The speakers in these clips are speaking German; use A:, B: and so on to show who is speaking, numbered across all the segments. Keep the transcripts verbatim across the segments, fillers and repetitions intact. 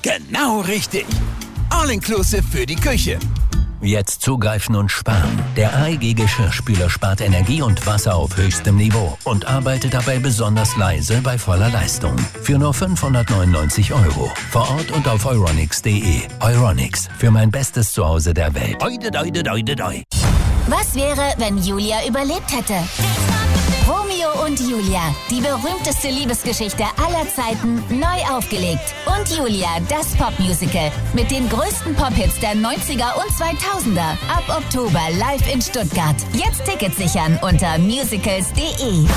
A: Genau richtig. All-inclusive für die Küche.
B: Jetzt zugreifen und sparen. Der A E G Geschirrspüler spart Energie und Wasser auf höchstem Niveau und arbeitet dabei besonders leise bei voller Leistung. Für nur fünfhundertneunundneunzig Euro. Vor Ort und auf euronics punkt de. Euronics, für mein bestes Zuhause der Welt. Oide, oide, oide, oide.
C: Was wäre, wenn Julia überlebt hätte? Romeo und Julia, die berühmteste Liebesgeschichte aller Zeiten, neu aufgelegt. Und Julia, das Popmusical mit den größten Pop-Hits der neunziger und zweitausender. Ab Oktober live in Stuttgart. Jetzt Tickets sichern unter musicals punkt de.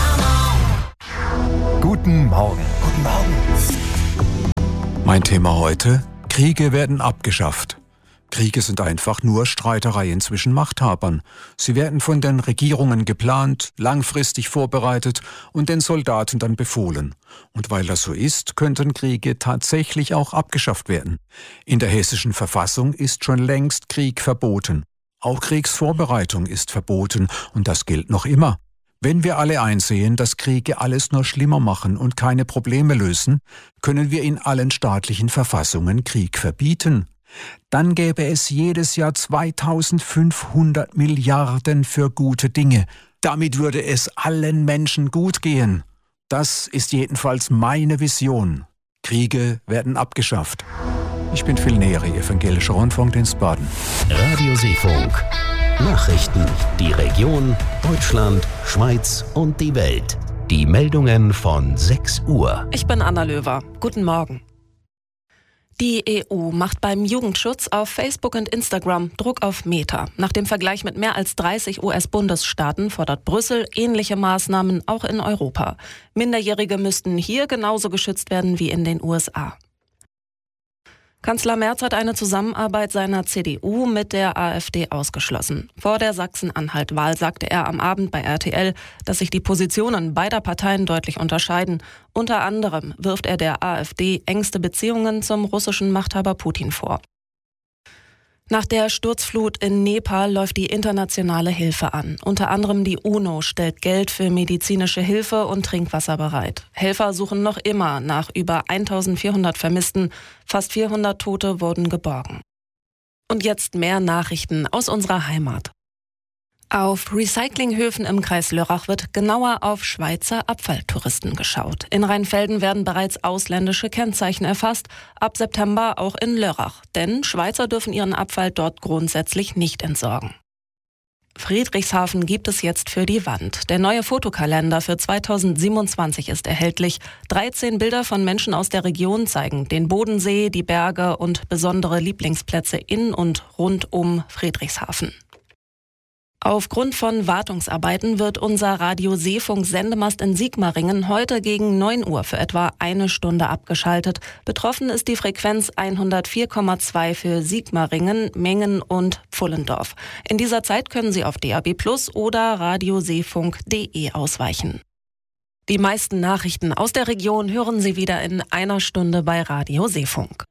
D: Guten Morgen. Guten Morgen. Mein Thema heute: Kriege werden abgeschafft. Kriege sind einfach nur Streitereien zwischen Machthabern. Sie werden von den Regierungen geplant, langfristig vorbereitet und den Soldaten dann befohlen. Und weil das so ist, könnten Kriege tatsächlich auch abgeschafft werden. In der hessischen Verfassung ist schon längst Krieg verboten. Auch Kriegsvorbereitung ist verboten und das gilt noch immer. Wenn wir alle einsehen, dass Kriege alles nur schlimmer machen und keine Probleme lösen, können wir in allen staatlichen Verfassungen Krieg verbieten. Dann gäbe es jedes Jahr zweitausendfünfhundert Milliarden für gute Dinge. Damit würde es allen Menschen gut gehen. Das ist jedenfalls meine Vision. Kriege werden abgeschafft. Ich bin Phil Neri, Evangelischer Rundfunkdienst Baden.
B: Radio Seefunk. Nachrichten. Die Region, Deutschland, Schweiz und die Welt. Die Meldungen von sechs Uhr.
E: Ich bin Anna Löwer. Guten Morgen. Die E U macht beim Jugendschutz auf Facebook und Instagram Druck auf Meta. Nach dem Vergleich mit mehr als dreißig U S-Bundesstaaten fordert Brüssel ähnliche Maßnahmen auch in Europa. Minderjährige müssten hier genauso geschützt werden wie in den U S A. Kanzler Merz hat eine Zusammenarbeit seiner C D U mit der AfD ausgeschlossen. Vor der Sachsen-Anhalt-Wahl sagte er am Abend bei R T L, dass sich die Positionen beider Parteien deutlich unterscheiden. Unter anderem wirft er der AfD engste Beziehungen zum russischen Machthaber Putin vor. Nach der Sturzflut in Nepal läuft die internationale Hilfe an. Unter anderem die UNO stellt Geld für medizinische Hilfe und Trinkwasser bereit. Helfer suchen noch immer nach über eintausendvierhundert Vermissten. Fast vierhundert Tote wurden geborgen. Und jetzt mehr Nachrichten aus unserer Heimat. Auf Recyclinghöfen im Kreis Lörrach wird genauer auf Schweizer Abfalltouristen geschaut. In Rheinfelden werden bereits ausländische Kennzeichen erfasst, ab September auch in Lörrach. Denn Schweizer dürfen ihren Abfall dort grundsätzlich nicht entsorgen. Friedrichshafen gibt es jetzt für die Wand. Der neue Fotokalender für zweitausendsiebenundzwanzig ist erhältlich. dreizehn Bilder von Menschen aus der Region zeigen den Bodensee, die Berge und besondere Lieblingsplätze in und rund um Friedrichshafen. Aufgrund von Wartungsarbeiten wird unser Radio Seefunk Sendemast in Sigmaringen heute gegen neun Uhr für etwa eine Stunde abgeschaltet. Betroffen ist die Frequenz hundertvier Komma zwei für Sigmaringen, Mengen und Pfullendorf. In dieser Zeit können Sie auf D A B plus oder radioseefunk punkt de ausweichen. Die meisten Nachrichten aus der Region hören Sie wieder in einer Stunde bei Radio Seefunk.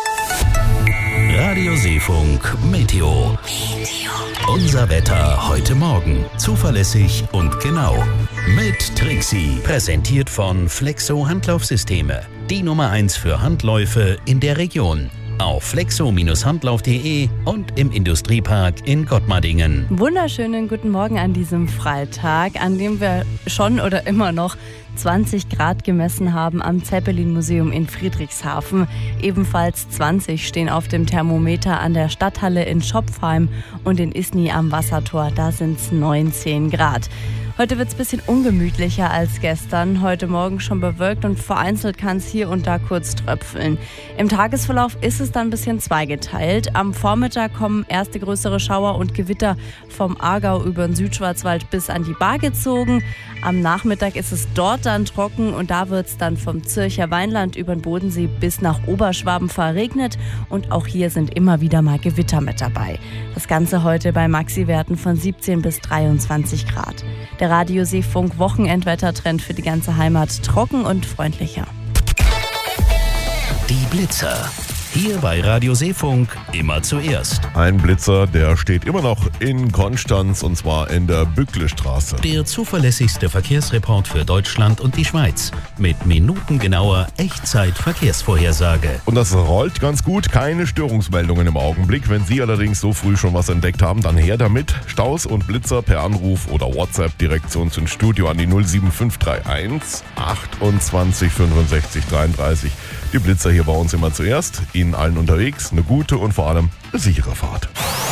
B: Radio Seefunk Meteo. Unser Wetter heute Morgen. Zuverlässig und genau. Mit Trixie. Präsentiert von Flexo Handlaufsysteme. Die Nummer eins für Handläufe in der Region. Auf flexo Bindestrich handlauf punkt de und im Industriepark in Gottmardingen.
F: Wunderschönen guten Morgen an diesem Freitag, an dem wir schon oder immer noch zwanzig Grad gemessen haben am Zeppelin-Museum in Friedrichshafen. Ebenfalls zwanzig stehen auf dem Thermometer an der Stadthalle in Schopfheim und in Isny am Wassertor. Da sind es neunzehn Grad. Heute wird es ein bisschen ungemütlicher als gestern. Heute Morgen schon bewölkt und vereinzelt kann es hier und da kurz tröpfeln. Im Tagesverlauf ist es dann ein bisschen zweigeteilt. Am Vormittag kommen erste größere Schauer und Gewitter vom Aargau über den Südschwarzwald bis an die Bar gezogen. Am Nachmittag ist es dort dann trocken und da wird es dann vom Zürcher Weinland über den Bodensee bis nach Oberschwaben verregnet. Und auch hier sind immer wieder mal Gewitter mit dabei. Das Ganze heute bei Maxi-Werten von siebzehn bis dreiundzwanzig Grad. Der Radio Seefunk Wochenendwettertrend für die ganze Heimat: trocken und freundlicher.
B: Die Blitzer. Hier bei Radio Seefunk immer zuerst.
G: Ein Blitzer, der steht immer noch in Konstanz und zwar in der Bücklestraße.
B: Der zuverlässigste Verkehrsreport für Deutschland und die Schweiz mit minutengenauer Echtzeit-Verkehrsvorhersage.
G: Und das rollt ganz gut, keine Störungsmeldungen im Augenblick. Wenn Sie allerdings so früh schon was entdeckt haben, dann her damit. Staus und Blitzer per Anruf oder WhatsApp direkt zu uns ins Studio an die null sieben fünf drei eins achtundzwanzig fünfundsechzig dreiunddreißig. Die Blitzer hier bei uns immer zuerst. Ihnen allen unterwegs eine gute und vor allem eine sichere Fahrt.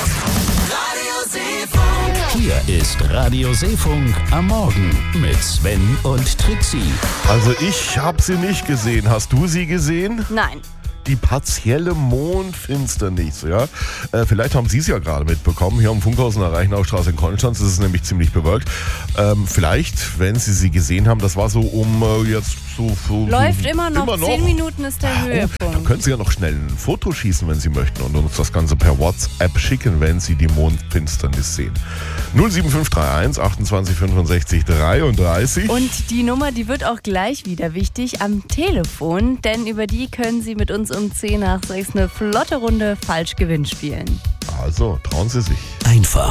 B: Hier ist Radio Seefunk am Morgen mit Sven und Trixie.
G: Also ich habe sie nicht gesehen. Hast du sie gesehen?
F: Nein.
G: Die partielle Mondfinsternis, ja. Äh, vielleicht haben Sie es ja gerade mitbekommen. Hier am Funkhaus in der Reichenaustraße in Konstanz ist es nämlich ziemlich bewölkt. Ähm, vielleicht, wenn Sie sie gesehen haben, das war so um äh, jetzt so... so
F: Läuft
G: so,
F: immer noch.
G: Immer noch.
F: Zehn Minuten ist der
G: Oh,
F: Höhepunkt.
G: dann können Sie ja noch schnell ein Foto schießen, wenn Sie möchten und uns das Ganze per WhatsApp schicken, wenn Sie die Mondfinsternis sehen. null sieben fünf drei eins achtundzwanzig fünfundsechzig dreiunddreißig.
F: Und die Nummer, die wird auch gleich wieder wichtig am Telefon, denn über die können Sie mit uns um zehn nach sechs eine flotte Runde Falschgewinn spielen.
G: Also, trauen Sie sich.
B: Einfach